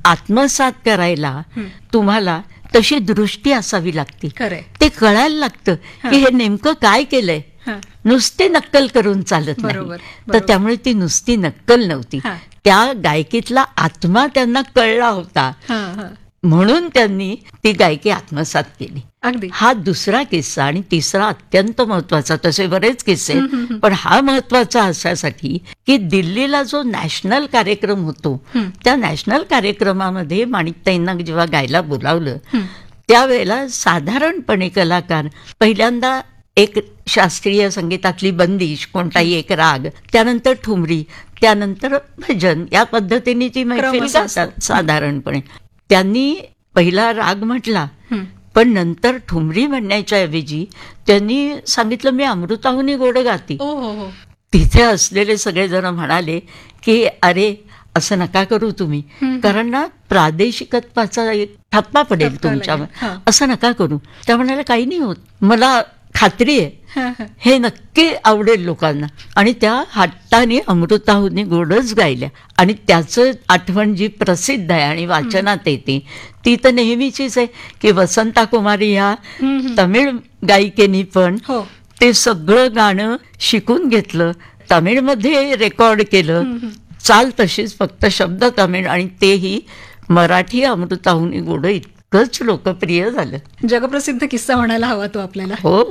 आत्मसात करायला तुम्हाला तशी दृष्टी असावी लागते. ते कळायला लागतं की हे नेमकं काय केलंय. नुसते नक्कल करून चालत नाही. तर त्यामुळे ती नुसती नक्कल नव्हती, त्या गायकीतला आत्मा त्यांना कळला होता, म्हणून त्यांनी ती गायकी आत्मसात केली. अगदी. हा दुसरा किस्सा. आणि तिसरा अत्यंत महत्वाचा, तसे बरेच किस्से, पण हा महत्वाचा अशासाठी की दिल्लीला जो नॅशनल कार्यक्रम होतो, त्या नॅशनल कार्यक्रमामध्ये माणिकताईंना जेव्हा गायला बोलावलं, त्यावेळेला साधारणपणे कलाकार पहिल्यांदा एक शास्त्रीय संगीतातली बंदिश, कोणताही एक राग, त्यानंतर ठुमरी, त्यानंतर भजन, या पद्धतीने ती मैफिल गातात साधारणपणे. त्यांनी पहिला राग म्हटला, पण नंतर ठुमरी म्हणण्याच्या ऐवजी त्यांनी सांगितलं मी अमृताहुनी गोड गाती. तिथे असलेले सगळे जण म्हणाले की अरे असं नका करू तुम्ही, कारण ना प्रादेशिकत्वाचा एक ठप्पा पडेल तुमच्यावर, असं नका करू. त्या म्हणाल्या काही नाही होत, मला खात्री आहे हे नक्की आवडेल लोकांना. आणि त्या हट्टाने अमृताहुनी गोडच गायल्या. आणि त्याचं आठवण जी प्रसिद्ध आहे आणि वाचनात येते ती तर नेहमीचीच आहे की वसंता कुमारी ह्या तमिळ गायिकेनी पण ते सगळं गाणं शिकून घेतलं, तमिळमध्ये रेकॉर्ड केलं, चाल तशीच, फक्त शब्द तमिळ, आणि तेही मराठी अमृताहुनी गोड इतकंच लोकप्रिय झालं. जगप्रसिद्ध किस्सा म्हणायला हवा तो आपल्याला. हो.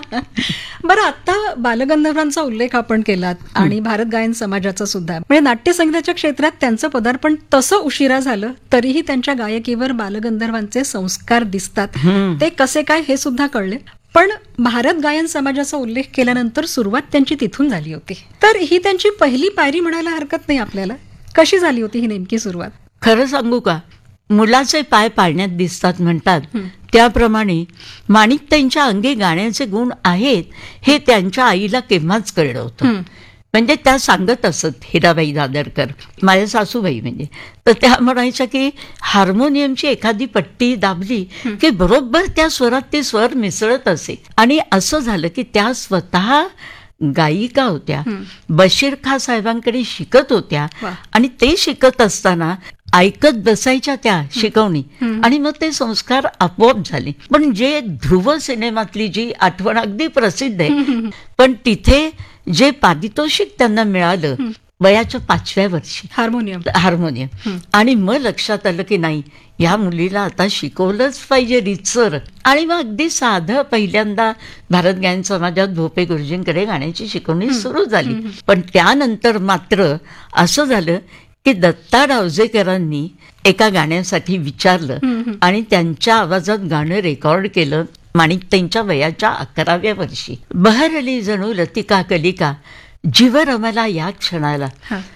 बरं, आता बालगंधर्वांचा उल्लेख आपण केलात आणि भारत गायन समाजाचा सुद्धा, म्हणजे नाट्य संगीताच्या क्षेत्रात त्यांचं पदार्पण तसं उशिरा झालं तरीही त्यांच्या गायकीवर बालगंधर्वांचे संस्कार दिसतात. ते कसे काय हे सुद्धा कळले. पण भारत गायन समाजाचा उल्लेख केल्यानंतर सुरुवात त्यांची तिथून झाली होती, तर ही त्यांची पहिली पायरी म्हणायला हरकत नाही आपल्याला. कशी झाली होती ही नेमकी सुरुवात? खरं सांगू का, मुलाचे पाय पाळण्यात दिसतात म्हणतात, त्याप्रमाणे माणिकताईंच्या अंगी गाण्याचे गुण आहेत हे त्यांच्या आईला केव्हाच कळलं होतं. म्हणजे त्या सांगत असत, हिराबाई दादरकर, माझ्या सासूबाई म्हणजे, तर त्या म्हणायच्या की हार्मोनियमची एखादी पट्टी दाबली की बरोबर त्या स्वरात ते स्वर मिसळत असे. आणि असं झालं की त्या स्वतः गायिका होत्या, बशीर खां साहेबांकडे शिकत होत्या, आणि ते शिकत असताना ऐकत बसायच्या त्या शिकवणी, आणि मग ते संस्कार आपोआप झाले. पण जे ध्रुव सिनेमातली जी आठवण अगदी प्रसिद्ध आहे, पण तिथे जे पारितोषिक त्यांना मिळालं वयाच्या 5व्या वर्षी हार्मोनियम, आणि मग लक्षात आलं की नाही, या मुलीला आता शिकवलंच पाहिजे रीतसर. आणि मग अगदी साधं पहिल्यांदा भारत गायन समाजात भोपे गुरुजींकडे गाण्याची शिकवणी सुरू झाली. पण त्यानंतर मात्र असं झालं की दत्ता डावजेकरांनी एका गाण्यासाठी विचारलं आणि त्यांच्या आवाजात गाणं रेकॉर्ड केलं माणिकताईंच्या वयाच्या 11व्या वर्षी. बहरली जणू लतिका कलिका, जीव रमला या क्षणाला.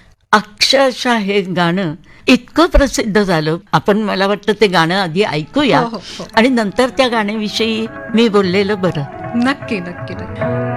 अक्षरशः हे गाणं इतकं प्रसिद्ध झालं. आपण, मला वाटतं ते गाणं आधी ऐकूया आणि नंतर त्या गाण्याविषयी मी बोललेलं बरं. नक्की नक्की नक्की.